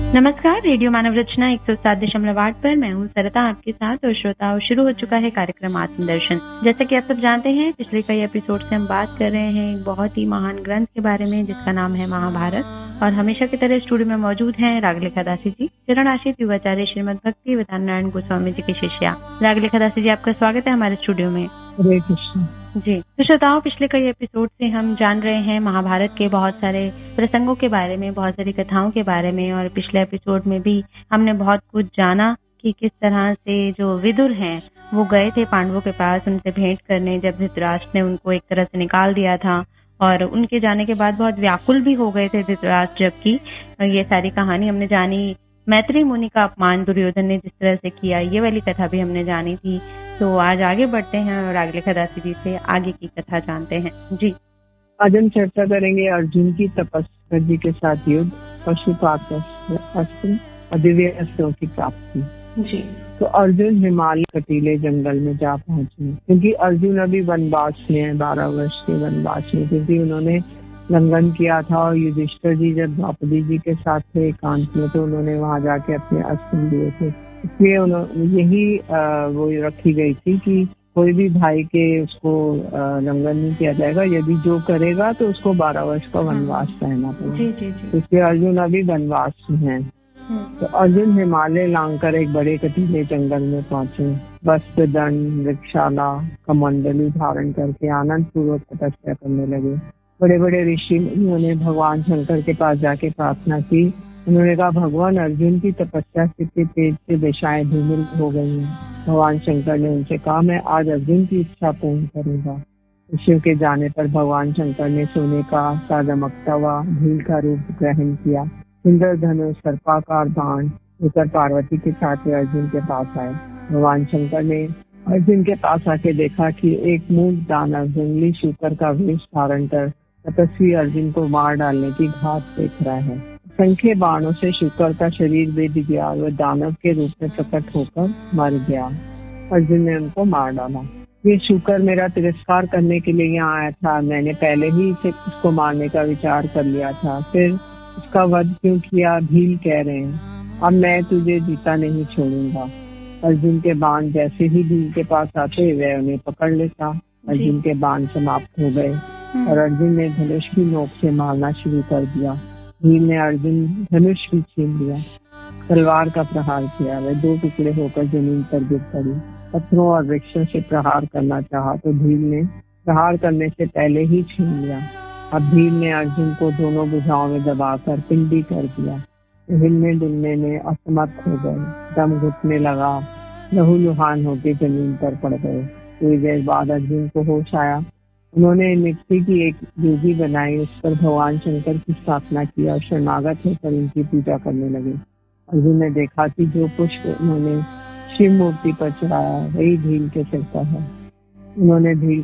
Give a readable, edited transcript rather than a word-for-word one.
नमस्कार, रेडियो मानव रचना 107.8 पर मैं हूँ सरिता आपके साथ। और श्रोताओं, शुरू हो चुका है कार्यक्रम आत्मदर्शन। जैसा कि आप सब जानते हैं, पिछले कई एपिसोड से हम बात कर रहे हैं एक बहुत ही महान ग्रंथ के बारे में जिसका नाम है महाभारत। और हमेशा की तरह स्टूडियो में मौजूद हैं रागलेखा दासी जी, चरण आश्रित युवाचार्य श्रीमद भक्ति वेदांत नारायण गोस्वामी जी की शिष्या। रागलेखा दासी जी, आपका स्वागत है हमारे स्टूडियो में। हरे कृष्ण जी। तो श्रोताओं, पिछले कई एपिसोड से हम जान रहे हैं महाभारत के बहुत सारे प्रसंगों के बारे में, बहुत सारी कथाओं के बारे में। और पिछले एपिसोड में भी हमने बहुत कुछ जाना कि किस तरह से जो विदुर हैं वो गए थे पांडवों के पास उनसे भेंट करने, जब धृतराष्ट्र ने उनको एक तरह से निकाल दिया था। और उनके जाने के बाद बहुत व्याकुल भी हो गए थे धृतराष्ट्र, जबकि ये सारी कहानी हमने जानी। मैत्री मुनि का अपमान दुर्योधन ने जिस तरह से किया, ये वाली कथा भी हमने जानी थी। तो आज आगे बढ़ते हैं और रागलेखा दासी जी से आगे की कथा जानते हैं। जी, आज हम चर्चा करेंगे अर्जुन की तपस्या जी के साथ युद्ध, पशुपात अस्त्र और दिव्य अस्त्रों की प्राप्ति। जी। तो अर्जुन हिमालय कटीले जंगल में जा पहुंचे, क्योंकि अर्जुन अभी वनवास में है, 12 वर्ष के वनवास में, क्योंकि उन्होंने लंघन किया था। और युधिष्ठिर जी जब द्रौपदी जी के साथ थे एकांत में, तो उन्होंने वहां जाके अपने अस्त्र दिए थे। इसलिए यही वो रखी गई थी कि कोई भी भाई के उसको लंघन नहीं किया जाएगा, यदि जो करेगा तो उसको 12 वर्ष का वनवास रहना पड़ेगा। इसलिए अर्जुन अभी वनवास में है। तो अर्जुन हिमालय लांघकर एक बड़े कटीले जंगल में पहुंचे। वस्त्र, दंड, वृक्षाला, कमंडली धारण करके आनंद पूर्वक तपस्या करने लगे। बड़े बड़े ऋषि उन्होंने भगवान शंकर के पास जाके प्रार्थना की। उन्होंने कहा, भगवान, अर्जुन की तपस्या से तेज से दिशाएं धूमिल हो गई हैं। भगवान शंकर ने उनसे कहा, मैं आज अर्जुन की इच्छा पूर्ण करूंगा। ऋषियों के जाने पर भगवान शंकर ने सोने का सा दमकता हुआ भील का रूप ग्रहण किया। सुंदर धनुष, सर्पाकार बाण लेकर पार्वती के साथ अर्जुन के पास आए। भगवान शंकर ने अर्जुन के पास आके देखा कि एक मूक दानव जंगली शूकर का वेश धारण कर तपस्वी अर्जुन को मार डालने की घात देख रहा है। संख्य बाणों से शूकर का शरीर बेध गया और वह दानव के रूप में प्रकट होकर मर गया। अर्जुन ने उनको मार डाला। ये शूकर मेरा तिरस्कार करने के लिए यहाँ आया था। मैंने पहले ही उसको मारने का विचार कर लिया था, फिर उसका वध क्यों किया? भील कह रहे हैं। अब मैं तुझे जीता नहीं छोड़ूंगा। अर्जुन के बाण जैसे ही भील के पास आते वह उन्हें पकड़ लेता। अर्जुन के बाण समाप्त हो गए और अर्जुन ने धनुष की नोक से मारना शुरू कर दिया। भील ने अर्जुन धनुष भी छीन लिया, तलवार का प्रहार किया। वह 2 टुकड़े होकर जमीन पर गिर पड़ी। पत्थरों और वृक्षों से प्रहार करना चाहा तो भील ने प्रहार करने से पहले ही छीन लिया। अब भील ने अर्जुन को दोनों भुजाओं में दबाकर पिंडी कर दिया। हिलने डुलने में असमर्थ हो गए, दम घुटने लगा, लहूलुहान होकर जमीन पर पड़ गए। थोड़ी देर बाद अर्जुन को होश आया। उन्होंने मिट्टी की एक योगी बनाई, उस पर भगवान शंकर की स्थापना की और शरणागत होकर उनकी पूजा करने लगे। अर्जुन ने देखा कि जो पुष्प उन्होंने शिव मूर्ति पर चढ़ाया वही भील के सिर पर है। उन्होंने भील